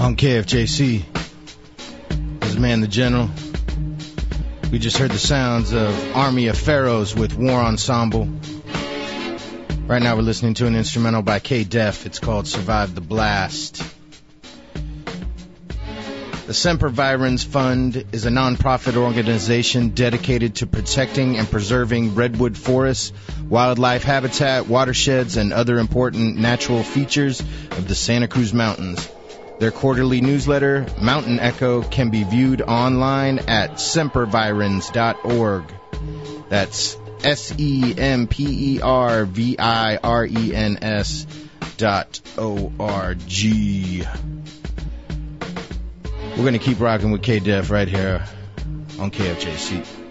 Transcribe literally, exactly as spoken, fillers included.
On K F J C, this is Man the General. We just heard the sounds of Army of Pharaohs with War Ensemble. Right now we're listening to an instrumental by K-Def. It's called Survive the Blast. The Sempervirens Fund is a non-profit organization dedicated to protecting and preserving redwood forests, wildlife habitat, watersheds, and other important natural features of the Santa Cruz Mountains. Their quarterly newsletter, Mountain Echo, can be viewed online at sempervirens dot org. That's S E M P E R V I R E N S dot O R G. We're going to keep rocking with K-Def right here on K F J C.